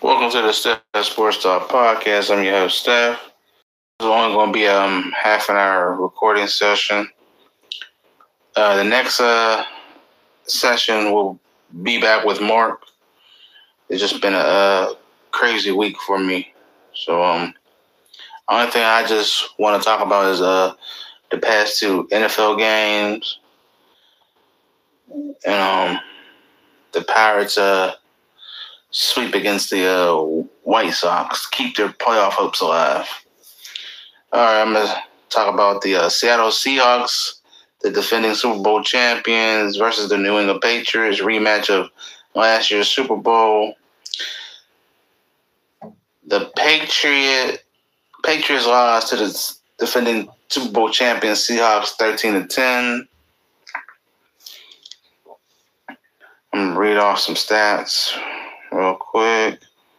Welcome to the Steph Sports Talk podcast. I'm your host, Steph. It's only going to be a half an hour recording session. The next session will be back with Mark. It's just been a crazy week for me. So, only thing I just want to talk about is the past two NFL games and the Pirates sweep against the White Sox, keep their playoff hopes alive. All right, I'm going to talk about the Seattle Seahawks, the defending Super Bowl champions, versus the New England Patriots, rematch of last year's Super Bowl. The Patriots lost to the defending Super Bowl champions Seahawks 13-10. I'm going to read off some stats real quick.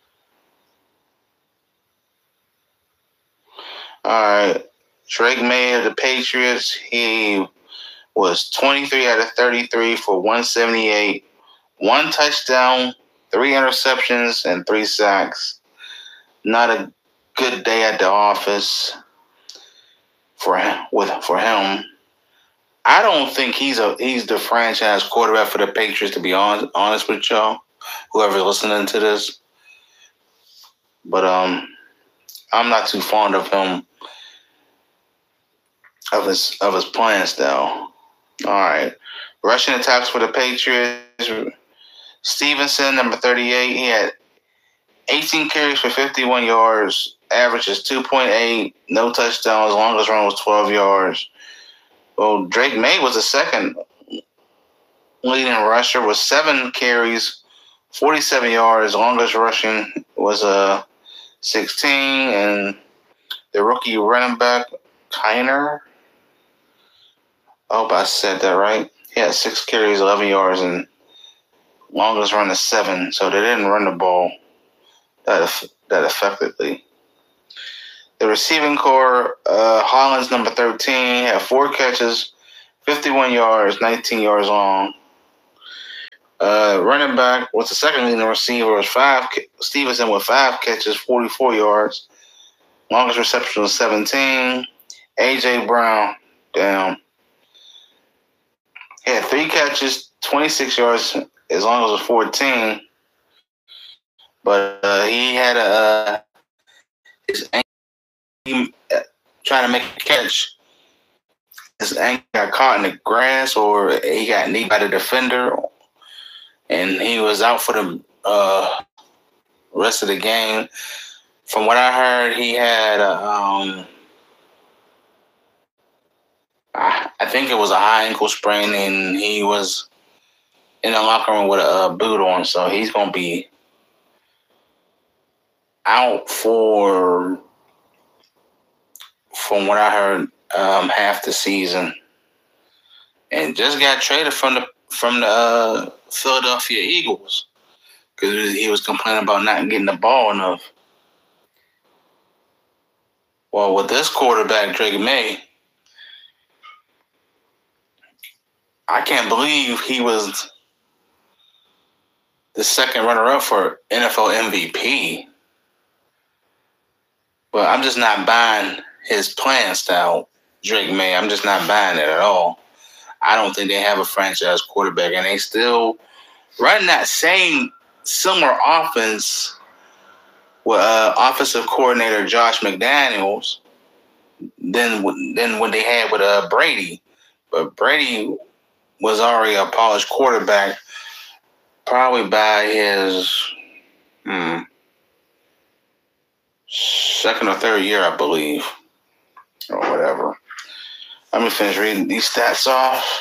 All right. Drake May of the Patriots, he was 23 out of 33 for 178, 1 touchdown, 3 interceptions, and 3 sacks. Not a good day at the office for him. I don't think he's the franchise quarterback for the Patriots, to be honest with y'all, whoever's listening to this. But I'm not too fond of him, of his playing style. All right. Rushing attacks for the Patriots. Stevenson, number 38, he had 18 carries for 51 yards. Average is 2.8. No touchdowns. Longest run was 12 yards. Well, Drake May was the second leading rusher with 7 carries, 47 yards. Longest rushing was 16. And the rookie running back, Kiner, I hope I said that right. He had 6 carries, 11 yards, and longest run is 7. So they didn't run the ball that effectively. The receiving core, Hollins, number 13, had 4 catches, 51 yards, 19 yards long. Running back was the second leading receiver, was Stevenson with 5 catches, 44 yards. Longest reception was 17. A.J. Brown, down. He had 3 catches, 26 yards, as long as it was 14. But he had his ankle, trying to make a catch. His ankle got caught in the grass, or he got kneed by the defender, and he was out for the rest of the game. From what I heard, he had I think it was a high ankle sprain, and he was in the locker room with a boot on, so he's going to be out for, from what I heard, half the season. And just got traded from the Philadelphia Eagles because he was complaining about not getting the ball enough. Well, with this quarterback, Drake May, I can't believe he was the second runner-up for NFL MVP. But I'm just not buying his playing style, Drake May. I'm just not buying it at all. I don't think they have a franchise quarterback, and they still run that same similar offense with offensive coordinator Josh McDaniels than what they had with Brady. But Brady was already a polished quarterback, probably by his second or third year, I believe, or whatever. Let me finish reading these stats off.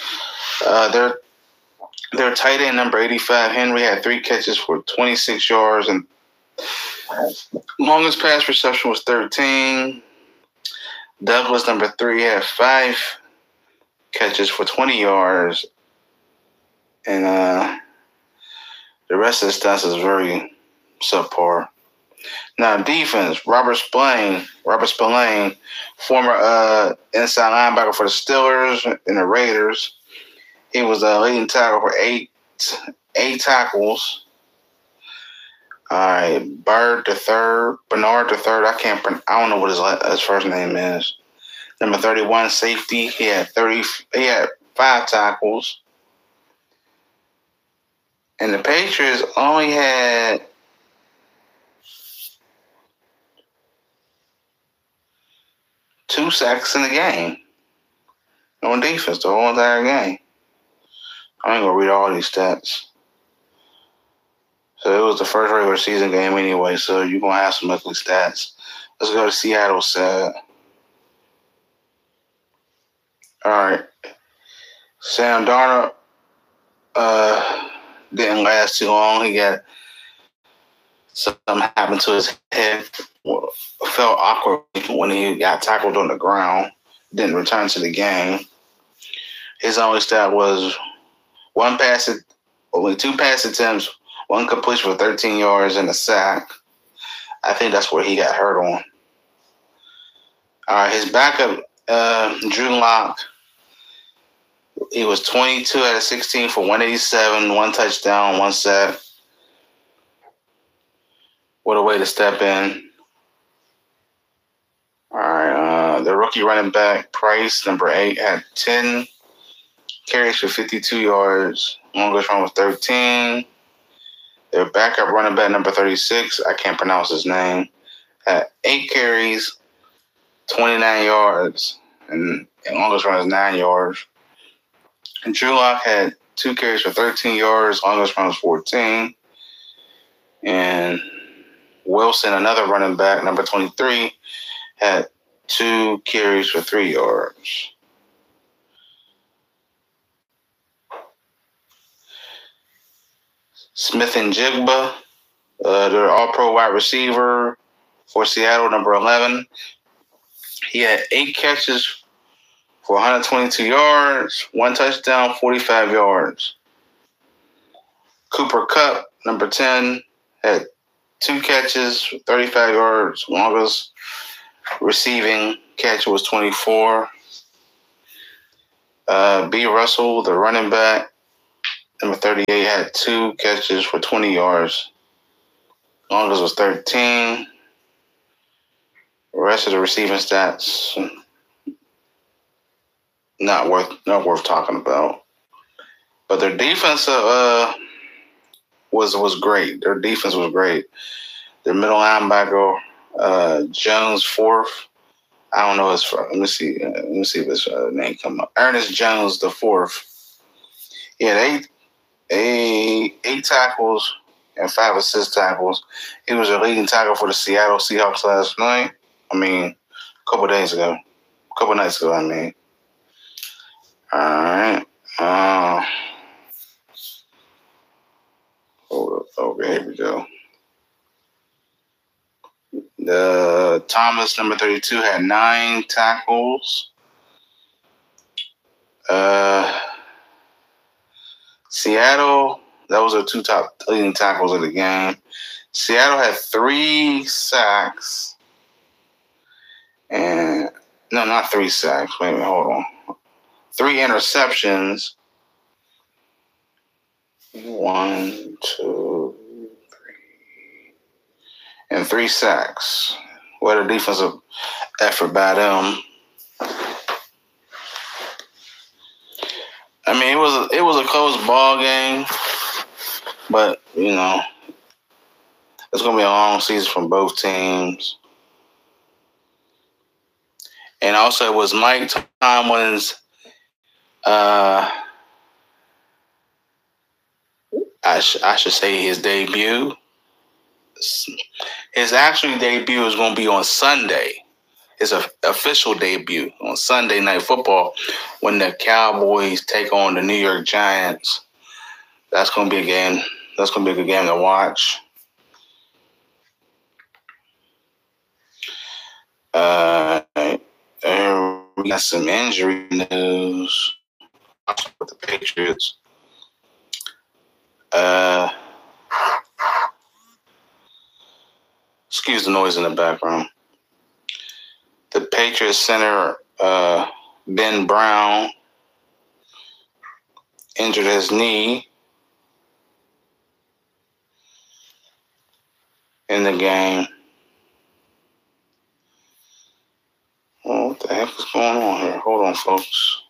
Their tight end, number 85, Henry, had 3 catches for 26 yards, and longest pass reception was 13. Douglas, number 3, had 5 catches for 20 yards, and the rest of the stats is very subpar. Now, defense, Robert Spillane, former inside linebacker for the Steelers and the Raiders. He was a leading tackle for 8 tackles. All right, Bernard the third. I don't know what his first name is. Number 31, safety. He had 5 tackles, and the Patriots only had 2 sacks in the game on defense the whole entire game. I ain't gonna read all these stats. So it was the first regular season game anyway, so you're going to have some ugly stats. Let's go to Seattle side. All right. Sam Darnold didn't last too long. He got something happened to his head. Felt awkward when he got tackled on the ground. Didn't return to the game. His only stat was only 2 pass attempts, 1 completion for 13 yards and a sack. I think that's where he got hurt on. All right, his backup, Drew Lock, he was 22 out of 16 for 187, 1 touchdown, 1 sack. What a way to step in. All right, the rookie running back, Price, number 8, had 10 carries for 52 yards. Longest run was 13. Their backup running back, number 36, I can't pronounce his name, had 8 carries, 29 yards, and longest run is 9 yards. And Drew Lock had 2 carries for 13 yards, longest run was 14. And Wilson, another running back, number 23, had 2 carries for 3 yards. Smith and Jigba, their all-pro wide receiver for Seattle, number 11. He had 8 catches for 122 yards, 1 touchdown, 45 yards. Cooper Kupp, number 10, had 2 catches, 35 yards. Longest receiving catch was 24. B. Russell, the running back, number 38, had 2 catches for 20 yards. Longest was 13. The rest of the receiving stats not worth talking about. But their defense was great. Their defense was great. Their middle linebacker, Jones, 4th. I don't know his first. Let me see if his name come up. Ernest Jones, the 4th. He had 8 tackles and 5 assist tackles. He was a leading tackle for the Seattle Seahawks last night. A couple nights ago, I mean. All right. Okay, here we go. The Thomas, number 32, had 9 tackles. Seattle, that was their 2 top leading tackles of the game. Seattle had 3 sacks. And no, not 3 sacks. Wait a minute, hold on. 3 interceptions. 1, 2, 3. And 3 sacks. What a defensive effort by them. I mean, it was a close ball game, but it's gonna be a long season from both teams. And also, it was Mike Tomlin's. I should say his debut. His actual debut is going to be on Sunday. His official debut on Sunday Night Football when the Cowboys take on the New York Giants. That's going to be a game. That's going to be a good game to watch. We got some injury news with the Patriots. Excuse the noise in the background. The Patriots center, Ben Brown, injured his knee. in the game. Oh, what the heck is going on here? Hold on, folks.